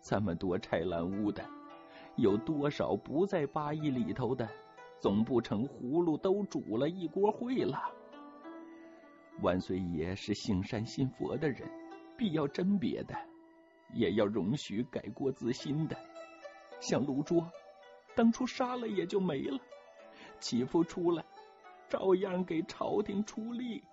这么多拆烂屋的，有多少不在8邑里头的，总不成葫芦都煮了一锅烩了。万岁爷是信山信佛的人，必要甄别的，也要容许改过自新的。像卢卓，当初杀了也就没了，欺负出来，照样给朝廷出力。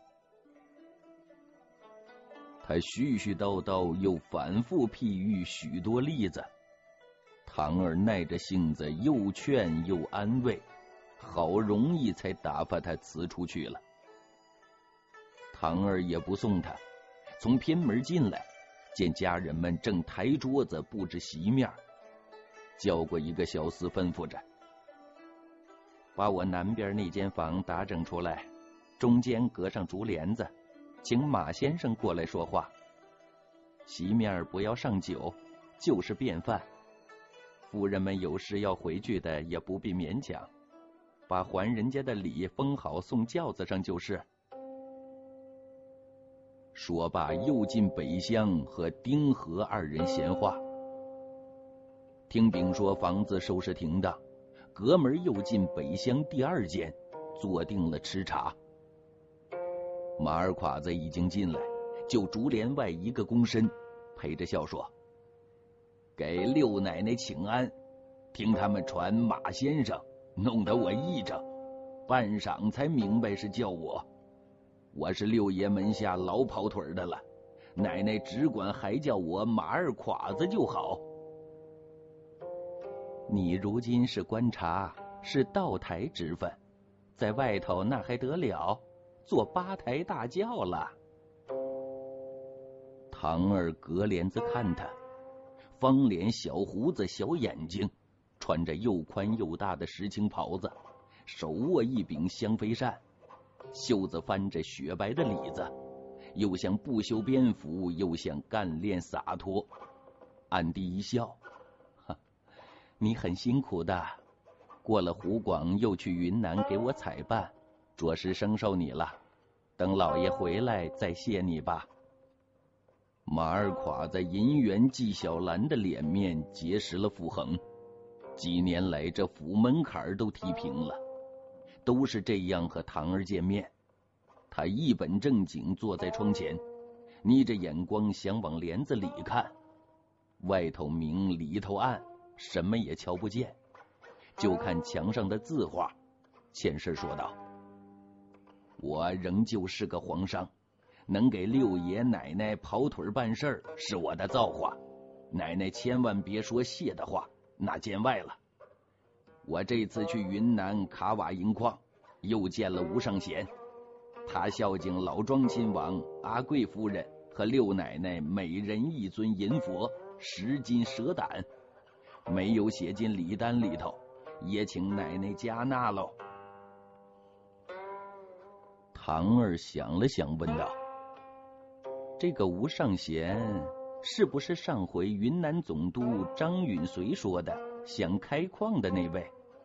他絮絮叨叨又反复譬喻许多例子，堂儿耐着性子又劝又安慰，好容易才打发他辞出去了。堂儿也不送他，从偏门进来，见家人们正抬桌子布置席面，叫过一个小厮吩咐着：把我南边那间房打整出来，中间隔上竹帘子，请马先生过来说话。席面不要上酒，就是便饭。夫人们有事要回去的，也不必勉强，把还人家的礼封好送轿子上就是。说罢又进北厢和丁和2人闲话。听丙说房子收拾停当，隔门又进北厢第2间，坐定了吃茶。马二侉子已经进来，就竹帘外一个躬身，陪着笑说：给六奶奶请安，听他们传马先生，弄得我一怔，半晌才明白是叫我。我是六爷门下老跑腿的了，奶奶只管还叫我马二侉子就好。 你如今是官察，是道台职分，在外头那还得了，做8抬大轿了。 堂儿隔帘子看他，方脸小胡子小眼睛，穿着又宽又大的石青袍子，手握一柄香飞扇，袖子翻着雪白的里子，又像不修边幅，又像干练洒脱，暗地一笑： 你很辛苦的，过了湖广又去云南给我采办，着实生受你了，等老爷回来再谢你吧。 马二侉在银元纪晓岚的脸面结实了腹横，几年来这府门槛都踢平了，都是这样和堂儿见面。他一本正经坐在窗前，眯着眼光想往帘子里看，外头明里头暗，什么也瞧不见，就看墙上的字画。前世说道：我仍旧是个皇商，能给六爷奶奶跑腿办事是我的造化，奶奶千万别说谢的话，那见外了。我这次去云南卡瓦银矿，又见了吴尚贤，他孝敬老庄亲王阿贵夫人和六奶奶每人1尊银佛10斤蛇胆，没有写进礼单里头，也请奶奶加纳喽。堂儿想了想问道： 这个吴尚贤是不是上回云南总督张允绥说的想开矿的那位？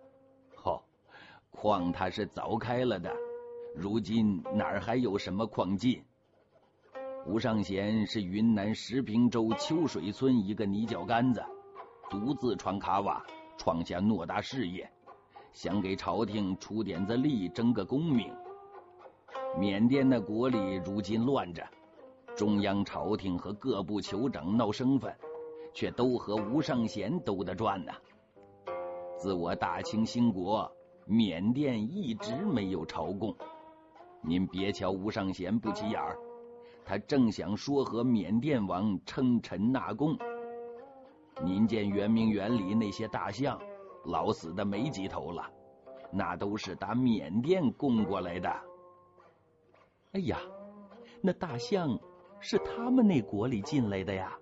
矿他是早开了的，如今哪儿还有什么矿进？吴尚贤是云南石屏州秋水村一个泥脚杆子，独自闯卡瓦，创下偌大事业，想给朝廷出点子力，争个功名。缅甸的国里如今乱着，中央朝廷和各部酋长闹生分，却都和吴尚贤兜得转呢。自我大清兴国，缅甸一直没有朝贡。您别瞧吴尚贤不起眼儿，他正想说和缅甸王称臣纳贡。您见圆明园里那些大象，老死的没几头了，那都是打缅甸供过来的。 哎呀，那大象是他们那国里进来的呀。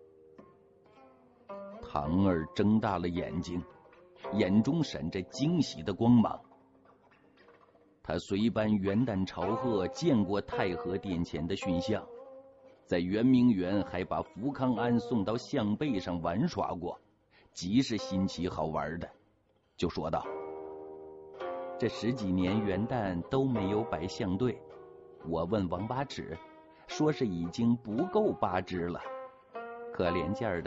堂儿睁大了眼睛，眼中闪着惊喜的光芒。他随班元旦朝贺见过太和殿前的驯象，在圆明园还把福康安送到象背上玩耍过，极是新奇好玩的，就说道： 这10几年元旦都没有摆象队，我问王八尺，说是已经不够8只了，可怜见儿的